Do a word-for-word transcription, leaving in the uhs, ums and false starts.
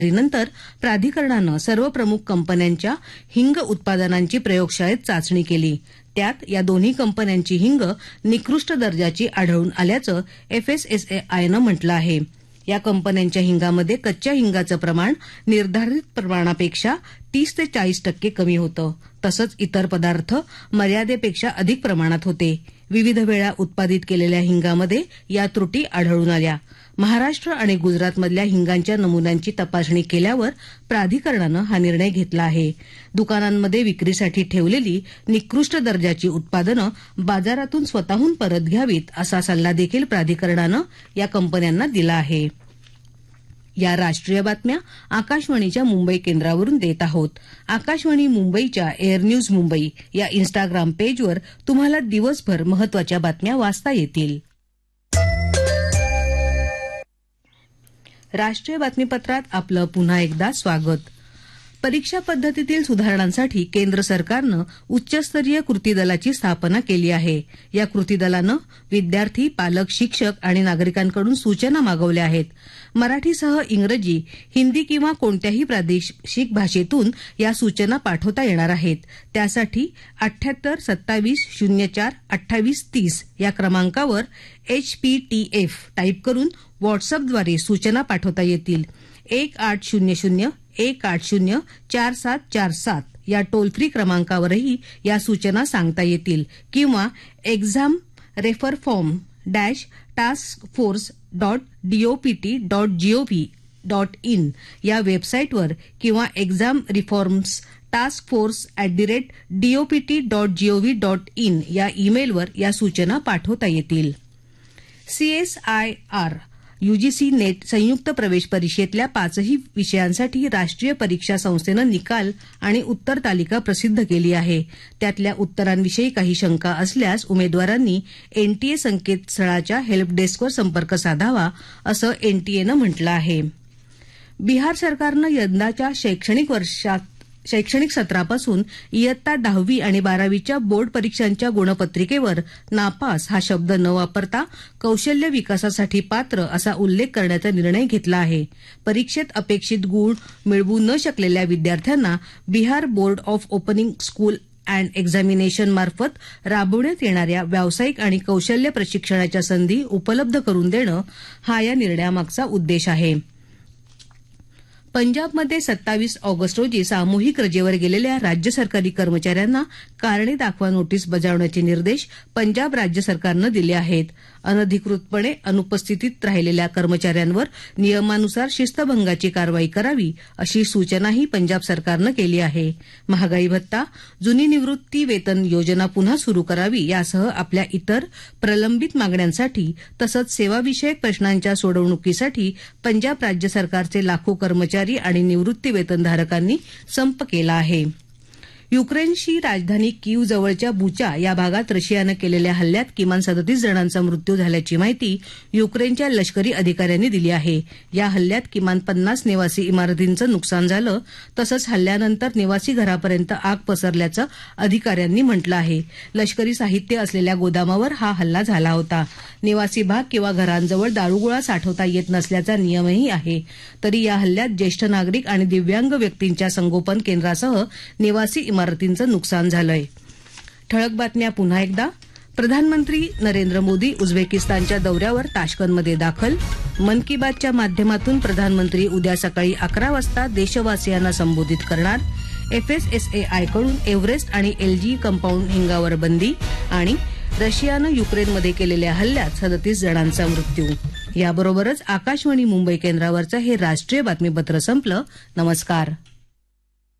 नंतर प्राधिकरणानं सर्व प्रमुख कंपन्यांच्या हिंग उत्पादनांची प्रयोगशाळेत चाचणी केली. त्यात या दोन्ही कंपन्यांची हिंग निकृष्ट दर्जाची आढळून आल्याचं एफएसएसएआयनं म्हटलं आहे. या कंपन्यांच्या हिंगामध्ये कच्च्या हिंगाचं प्रमाण निर्धारित प्रमाणापेक्षा तीस ते चाळीस टक्के कमी होतं. तसंच इतर पदार्थ मर्यादेपेक्षा अधिक प्रमाणात होते. विविध वेळा उत्पादित केलेल्या हिंगामध्ये या त्रुटी आढळून आल्या. महाराष्ट्र आणि गुजरातमधल्या हिंगांच्या नमुन्यांची तपासणी केल्यावर प्राधिकरणानं हा निर्णय घेतला आहे. दुकानांमध्ये विक्रीसाठी ठेवलेली निकृष्ट दर्जाची उत्पादनं बाजारातून स्वतःहून परत घ्यावीत असा सल्ला देखील प्राधिकरणानं या कंपन्यांना दिला आहे. या राष्ट्रीय बातम्या आकाशवाणीच्या मुंबई केंद्रावरून देत आहोत. आकाशवाणी मुंबईच्या एअर न्यूज मुंबई या इन्स्टाग्राम पेजवर तुम्हाला दिवसभर महत्वाच्या बातम्या वाचता येतील. राष्ट्रीय बातमीपत्रात आपलं पुन्हा एकदा स्वागत. परीक्षा पद्धतीतील सुधारणांसाठी केंद्र सरकारनं उच्चस्तरीय कृती दलाची स्थापना केली आहे. या कृती दलानं विद्यार्थी, पालक, शिक्षक आणि नागरिकांकडून सूचना मागवल्या आहेत. मराठीसह इंग्रजी, हिंदी किंवा कोणत्याही प्रादेशिक भाषेतून या सूचना पाठवता येणार आहेत. त्यासाठी अठ्ठ्याहत्तर सत्तावीस शून्य चार अठ्ठावीस तीस या क्रमांकावर एचपीटीएफ टाईप करून व्हॉट्सअपद्वारे सूचना पाठवता येतील. एक आठ शून्य शून्य एक आठ शून्य चार सात चार सात या टोल फ्री क्रमांकावरही या सूचना सांगता येतील किंवा exam refer form dash task force dot DOPT dot G O V dot in या वेबसाईटवर किंवा exam reforms task force at the rate DOPT dot G O V dot in या ईमेलवर या सूचना पाठवता येतील. सीएसआयआर यूजीसी नेट संयुक्त प्रवेश परीक्षेतल्या पाचही विषयांसाठी राष्ट्रीय परीक्षा संस्थेनं निकाल आणि उत्तर तालिका प्रसिद्ध केली आहे. त्यातल्या उत्तरांविषयी काही शंका असल्यास उमेदवारांनी एनटीए संकेतस्थळाच्या हेल्प डेस्कवर संपर्क साधावा असं एनटीएनं म्हटलं आहे. बिहार सरकारनं यंदाच्या शैक्षणिक वर्षात शैक्षणिक सत्रापासून इयत्ता दहावी आणि बारावीच्या बोर्ड परीक्षांच्या गुणपत्रिकेवर नापास हा शब्द न वापरता कौशल्य विकासासाठी पात्र असा उल्लेख करण्याचा निर्णय घेतला आहे. परीक्षेत अपेक्षित गुण मिळवू न शकलेल्या विद्यार्थ्यांना Bihar board of opening school and examination मार्फत राबवण्यात येणाऱ्या व्यावसायिक आणि कौशल्य प्रशिक्षणाच्या संधी उपलब्ध करून देणं हा या निर्णयामागचा उद्देश आहे. पंजाबमध्ये सत्तावीस ऑगस्ट रोजी सामूहिक रजेवर गेलेल्या राज्य सरकारी कर्मचाऱ्यांना कारणे दाखवा नोटीस बजावण्याचे निर्देश पंजाब राज्य सरकारनं दिले आहेत. अनधिकृतपणे अनुपस्थितीत राहिलेल्या कर्मचाऱ्यांवर नियमानुसार शिस्तभंगाची कारवाई करावी अशी सूचनाही पंजाब सरकारनं केली आहे. महागाई भत्ता, जुनी निवृत्ती वेतन योजना पुन्हा सुरू करावी यासह आपल्या इतर प्रलंबित मागण्यांसाठी तसंच सेवाविषयक प्रश्नांच्या सोडवणुकीसाठी पंजाब राज्य सरकारचे लाखो कर्मचारी आणि निवृत्ती वेतनधारकांनी संप केला आहे. युक्रेनची राजधानी कीव जवळच्या बुचा या भागात रशियानं केलेल्या हल्ल्यात किमान सदतीस जणांचा मृत्यू झाल्याची माहिती युक्रेनच्या लष्करी अधिकाऱ्यांनी दिली आहे. या हल्ल्यात किमान पन्नास निवासी इमारतींचं नुकसान झालं तसंच हल्ल्यानंतर निवासी घरापर्यंत आग पसरल्याचं अधिकाऱ्यांनी म्हटलं आहे. लष्करी साहित्य असलेल्या गोदामावर हा हल्ला झाला होता. निवासी भाग किंवा घरांजवळ दारुगोळा साठवता येत नसल्याचा नियमही आहे. तरी या हल्ल्यात ज्येष्ठ नागरिक आणि दिव्यांग व्यक्तींच्या संगोपन केंद्रासह निवासी इमारतींचं नुकसान झालंय. ठळक बातम्या पुन्हा एकदा. प्रधानमंत्री नरेंद्र मोदी उझबेकिस्तानच्या दौऱ्यावर ताश्कंदमध्ये दाखल. मन की बातच्या माध्यमातून प्रधानमंत्री उद्या सकाळी अकरा वाजता देशवासियांना संबोधित करणार. एफएसएसएआयकडून एव्हरेस्ट आणि एलजी कंपाऊंड हिंगावर बंदी आणि रशियानं युक्रेनमध्ये केलेल्या हल्ल्यात सदतीस जणांचा मृत्यू. याबरोबरच आकाशवाणी मुंबई केंद्रावरचं हे राष्ट्रीय बातमीपत्र संपलं. नमस्कार.